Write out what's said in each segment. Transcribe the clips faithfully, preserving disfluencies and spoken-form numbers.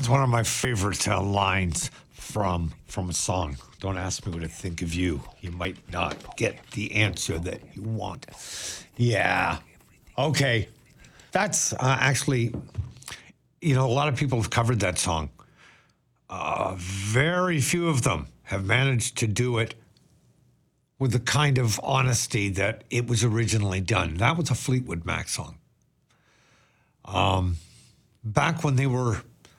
It's one of my favorite uh, lines from from a song. Don't ask me what I think of you. You might not get the answer that you want. Yeah. Okay. That's uh, actually, you know, a lot of people have covered that song. Uh, very few of them have managed to do it with the kind of honesty that it was originally done. That was a Fleetwood Mac song. Um, back when they were,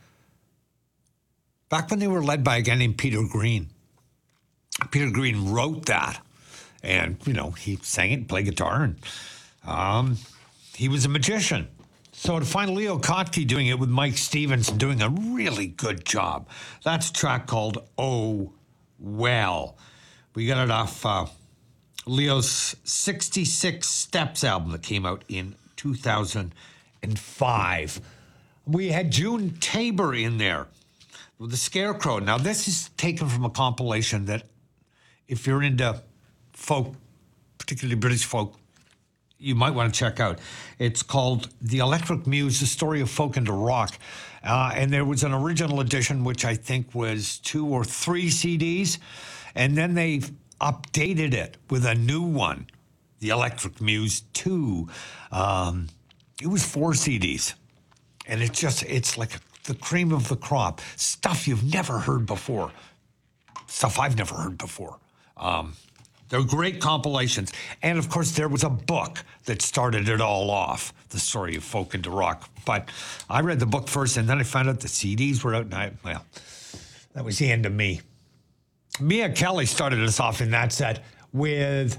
back when they were led by a guy named Peter Green. Peter Green wrote that, and you know he sang it, played guitar, and um, he was a magician. So to find Leo Kottke doing it with Mike Stevens and doing a really good job, that's a track called "Oh Well." We got it off uh, Leo's sixty-six Steps album that came out in two thousand five. We had June Tabor in there with The Scarecrow. Now, this is taken from a compilation that, if you're into folk, particularly British folk, you might want to check out. It's called The Electric Muse, The Story of Folk into Rock. Uh, and there was an original edition, which I think was two or three C Ds. And then they updated it with a new one, The Electric Muse two. Um, it was four C Ds. And it's just, it's like the cream of the crop. Stuff you've never heard before. Stuff I've never heard before. Um, they're great compilations. And of course, there was a book that started it all off, The Story of Folk into Rock. But I read the book first, and then I found out the C Ds were out, and I, well, that was the end of me. Mia Kelly started us off in that set with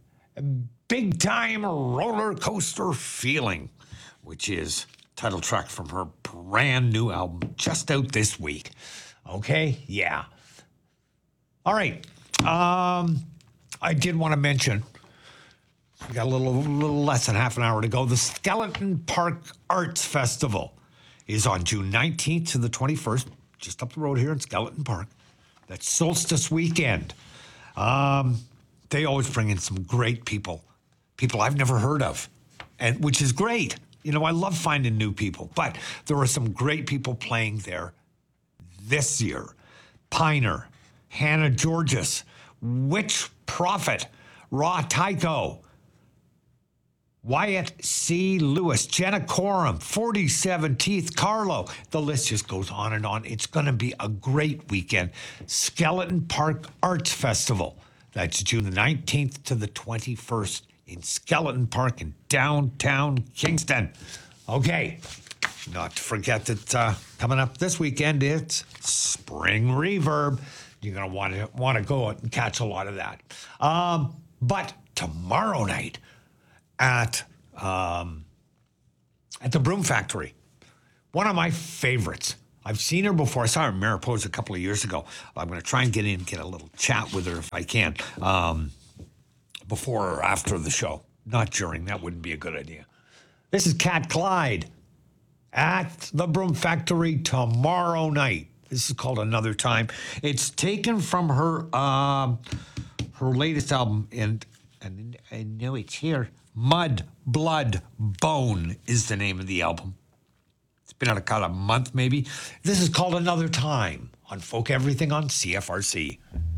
Big Time Roller Coaster Feeling, which is title track from her brand new album, just out this week. Okay? Yeah. All right. Um, I did want to mention, we got a little, little less than half an hour to go. The Skeleton Park Arts Festival is on June nineteenth to the twenty-first, just up the road here in Skeleton Park. That's Solstice Weekend. Um, they always bring in some great people, people I've never heard of, and which is great. You know, I love finding new people, but there are some great people playing there this year. Piner, Hannah Georges, Witch Prophet, Raw Tycho, Wyatt C. Lewis, Jenna Coram, forty-seven Teeth, Carlo. The list just goes on and on. It's going to be a great weekend. Skeleton Park Arts Festival. That's June the nineteenth to the twenty-first in Skeleton Park in downtown Kingston. Okay, not to forget that uh, coming up this weekend, it's Spring Reverb. You're going to want to want to go out and catch a lot of that. Um, but tomorrow night at um, at the Broom Factory, one of my favorites. I've seen her before. I saw her in Mariposa a couple of years ago. I'm going to try and get in and get a little chat with her if I can, um, before or after the show. Not during. That wouldn't be a good idea. This is Cat Clyde at the Broom Factory tomorrow night. This is called Another Time. It's taken from her um, her latest album, and, and I know it's here. Mud, Blood, Bone is the name of the album. It's been out about a month, maybe. This is called Another Time on Folk Everything on C F R C.